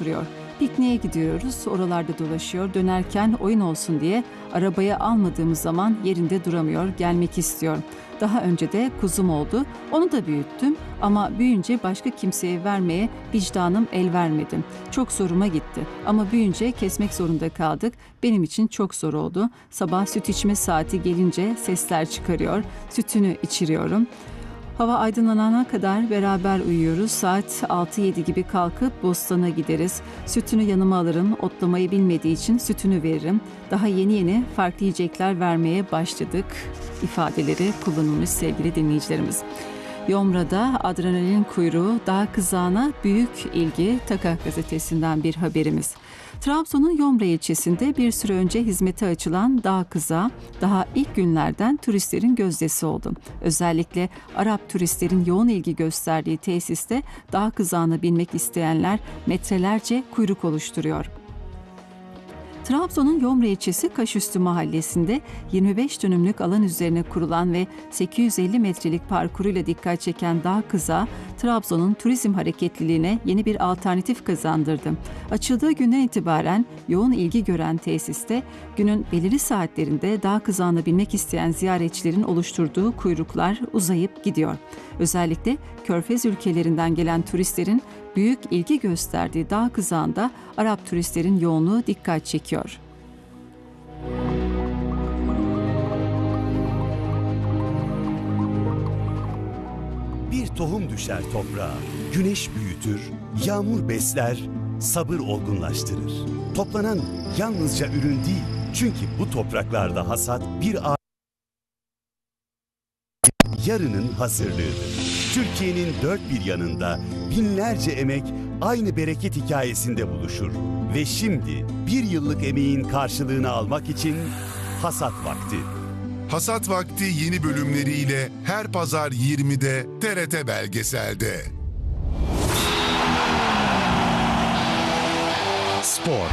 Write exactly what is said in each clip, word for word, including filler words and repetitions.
oluşturuyor. Pikniğe gidiyoruz, oralarda dolaşıyor, dönerken oyun olsun diye arabaya almadığımız zaman yerinde duramıyor, gelmek istiyor. Daha önce de kuzum oldu, onu da büyüttüm ama büyüyünce başka kimseye vermeye vicdanım el vermedi. Çok zoruma gitti ama büyüyünce kesmek zorunda kaldık. Benim için çok zor oldu. Sabah süt içme saati gelince sesler çıkarıyor, sütünü içiriyorum. Hava aydınlanana kadar beraber uyuyoruz. Saat altı yedi gibi kalkıp bostana gideriz. Sütünü yanıma alırım. Otlamayı bilmediği için sütünü veririm. Daha yeni yeni farklı yiyecekler vermeye başladık ifadeleri kullanılmış sevgili dinleyicilerimiz. Yomra'da adrenalin kuyruğu, dağ kızağına büyük ilgi. Taka gazetesinden bir haberimiz. Trabzon'un Yomra ilçesinde bir süre önce hizmete açılan dağ kızağı daha ilk günlerden turistlerin gözdesi oldu. Özellikle Arap turistlerin yoğun ilgi gösterdiği tesiste dağ kızağına binmek isteyenler metrelerce kuyruk oluşturuyor. Trabzon'un Yomra ilçesi Kaşüstü mahallesinde yirmi beş dönümlük alan üzerine kurulan ve sekiz yüz elli metrelik parkuruyla dikkat çeken dağ kızağı, Trabzon'un turizm hareketliliğine yeni bir alternatif kazandırdı. Açıldığı günden itibaren yoğun ilgi gören tesiste günün belirli saatlerinde dağ kızağına binmek isteyen ziyaretçilerin oluşturduğu kuyruklar uzayıp gidiyor. Özellikle Körfez ülkelerinden gelen turistlerin büyük ilgi gösterdiği dağ kızağında Arap turistlerin yoğunluğu dikkat çekiyor. Bir tohum düşer toprağa, güneş büyütür, yağmur besler, sabır olgunlaştırır. Toplanan yalnızca ürün değil, çünkü bu topraklarda hasat bir a- yarının hazırlığıdır. Türkiye'nin dört bir yanında binlerce emek aynı bereket hikayesinde buluşur. Ve şimdi bir yıllık emeğin karşılığını almak için hasat vakti. Hasat Vakti yeni bölümleriyle her pazar yirmide T R T Belgesel'de. Spor.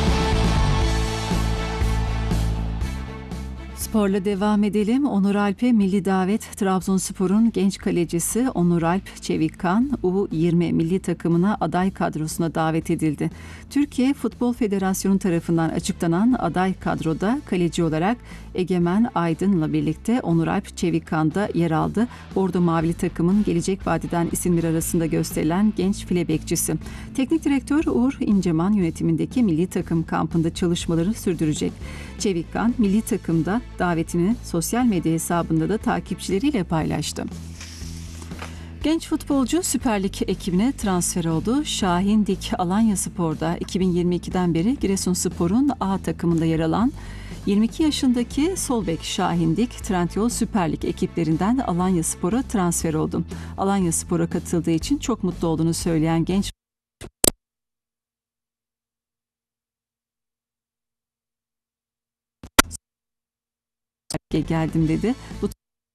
Sporla devam edelim. Onur Alp'e milli davet. Trabzonspor'un genç kalecisi Onur Alp Çevikkan U yirmi milli takımına aday kadrosuna davet edildi. Türkiye Futbol Federasyonu tarafından açıklanan aday kadroda kaleci olarak Egemen Aydın'la birlikte Onur Alp Çevikkan da yer aldı. Bordo Mavili takımın gelecek vadeden isimler arasında gösterilen genç file bekçisi. Teknik direktör Uğur İnceman yönetimindeki milli takım kampında çalışmaları sürdürecek. Çevikkan milli takımda davetini sosyal medya hesabında da takipçileriyle paylaştı. Genç futbolcu Süper Lig ekibine transfer oldu. Şahin Dik Alanyaspor'da iki bin yirmi ikiden beri Giresunspor'un A takımında yer alan yirmi iki yaşındaki sol bek Şahin Dik, Trendyol Süper Lig ekiplerinden Alanyaspor'a transfer oldu. Alanyaspor'a katıldığı için çok mutlu olduğunu söyleyen genç geldim dedi. Bu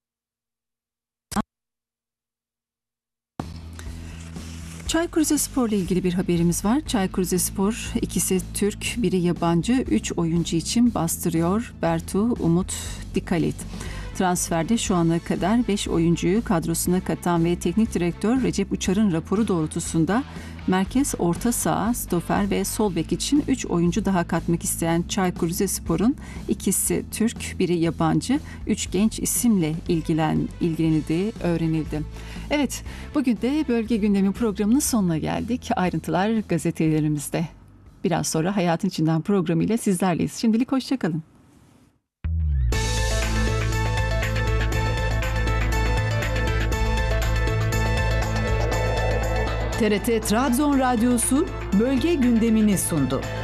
Çaykur Rizespor ile ilgili bir haberimiz var. Çaykur Rizespor ikisi Türk, biri yabancı, üç oyuncu için bastırıyor. Bertu, Umut, Dikalit. Transferde şu ana kadar beş oyuncuyu kadrosuna katan ve teknik direktör Recep Uçar'ın raporu doğrultusunda merkez, orta saha, stoper ve sol bek için üç oyuncu daha katmak isteyen Çaykur Rizespor'un ikisi Türk, biri yabancı, üç genç isimle ilgilen, ilgilenildiği öğrenildi. Evet, bugün de Bölge Gündemi programının sonuna geldik. Ayrıntılar gazetelerimizde. Biraz sonra Hayatın İçinden programıyla sizlerleyiz. Şimdilik hoşçakalın. T R T Trabzon Radyosu bölge gündemini sundu.